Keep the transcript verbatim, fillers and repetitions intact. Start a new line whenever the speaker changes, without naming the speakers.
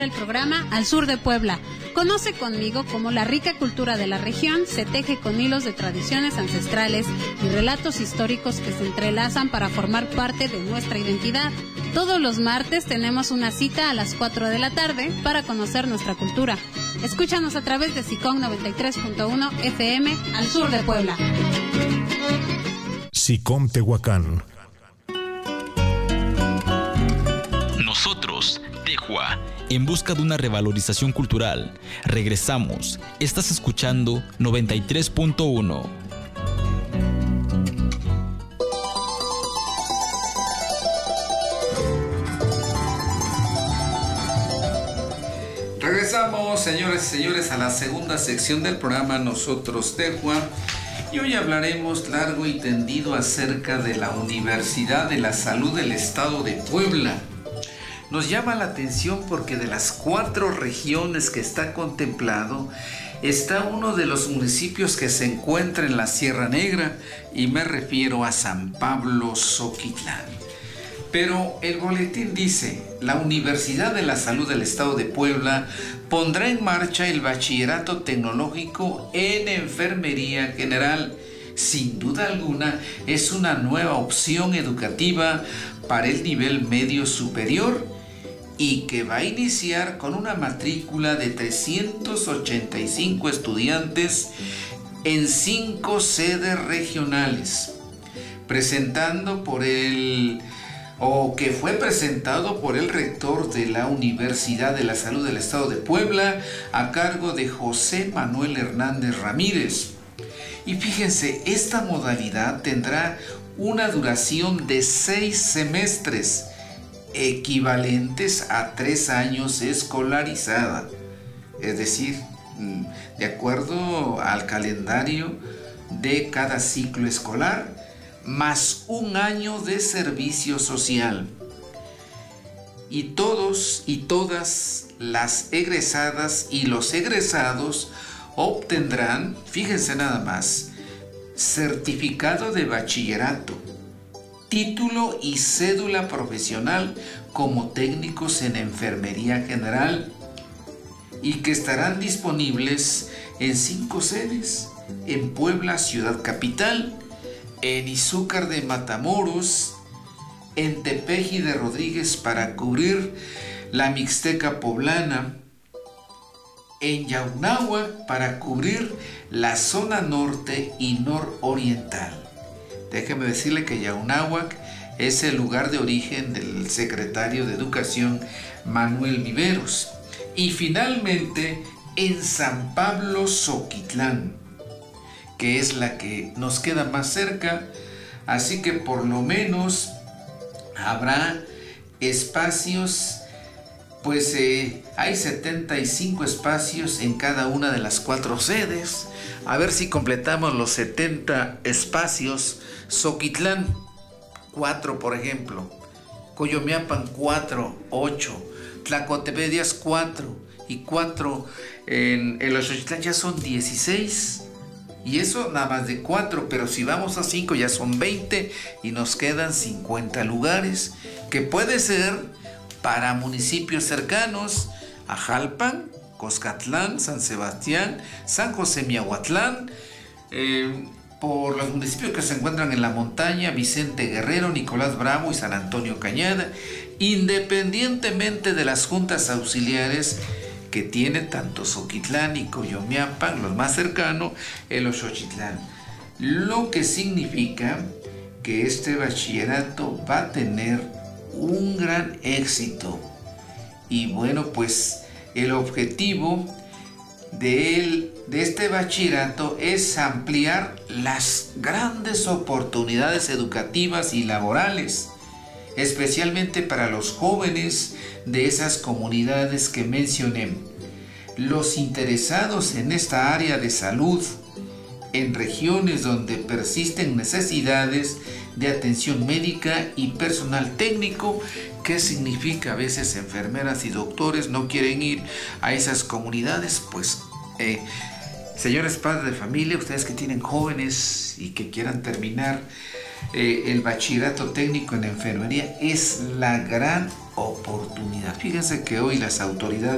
El programa Al Sur de Puebla. Conoce conmigo cómo la rica cultura de la región se teje con hilos de tradiciones ancestrales y relatos históricos que se entrelazan para formar parte de nuestra identidad. Todos los martes tenemos una cita a las cuatro de la tarde para conocer nuestra cultura. Escúchanos a través de SICOM noventa y tres punto uno F M Al Sur de Puebla.
SICOM Tehuacán.
Nosotros, Tehua, en busca de una revalorización cultural. Regresamos. Estás escuchando noventa y tres punto uno.
Regresamos, señores y señores, a la segunda sección del programa Nosotros Tehua. Y hoy hablaremos largo y tendido acerca de la Universidad de la Salud del Estado de Puebla. Nos llama la atención porque de las cuatro regiones que está contemplado, está uno de los municipios que se encuentra en la Sierra Negra, y me refiero a San Pablo Zoquitlán. Pero el boletín dice: la Universidad de la Salud del Estado de Puebla pondrá en marcha el bachillerato tecnológico en enfermería general. Sin duda alguna, es una nueva opción educativa para el nivel medio superior y que va a iniciar con una matrícula de trescientos ochenta y cinco estudiantes en cinco sedes regionales, presentando por el o que fue presentado por el rector de la Universidad de la Salud del Estado de Puebla, a cargo de José Manuel Hernández Ramírez. Y fíjense, esta modalidad tendrá una duración de seis semestres, equivalentes a tres años escolarizada, es decir, de acuerdo al calendario de cada ciclo escolar, más un año de servicio social. Y todos y todas las egresadas y los egresados obtendrán, fíjense nada más, certificado de bachillerato, título y cédula profesional como técnicos en enfermería general, y que estarán disponibles en cinco sedes: en Puebla, ciudad capital; en Izúcar de Matamoros; en Tepeji de Rodríguez para cubrir la Mixteca poblana; en Yaunáhuac para cubrir la zona norte y nororiental. Déjeme decirle que Yaunáhuac es el lugar de origen del secretario de Educación, Manuel Viveros. Y finalmente en San Pablo Zoquitlán, que es la que nos queda más cerca, así que por lo menos habrá espacios, pues eh, hay setenta y cinco espacios en cada una de las cuatro sedes. A ver si completamos los setenta espacios. Zoquitlán, cuatro por ejemplo; Coyomeapan, cuatro, ocho; Tlacotepedias, cuatro, y cuatro en, en los Xochitlán ya son dieciséis. Y eso nada más de cuatro, pero si vamos a cinco ya son veinte y nos quedan cincuenta lugares, que puede ser para municipios cercanos a Jalpan, Coscatlán, San Sebastián, San José Miahuatlán, eh, por los municipios que se encuentran en la montaña: Vicente Guerrero, Nicolás Bravo y San Antonio Cañada, independientemente de las juntas auxiliares que tiene tanto Zoquitlán y Coyomeapan, los más cercanos, el Xochitlán. Lo que significa que este bachillerato va a tener un gran éxito. Y bueno, pues el objetivo de, el, de este bachillerato es ampliar las grandes oportunidades educativas y laborales, especialmente para los jóvenes de esas comunidades que mencioné. Los interesados en esta área de salud, en regiones donde persisten necesidades de atención médica y personal técnico, ¿qué significa? A veces enfermeras y doctores no quieren ir a esas comunidades. Pues eh, señores padres de familia, ustedes que tienen jóvenes y que quieran terminar eh, el bachillerato técnico en enfermería, es la gran oportunidad. Fíjense que hoy las autoridades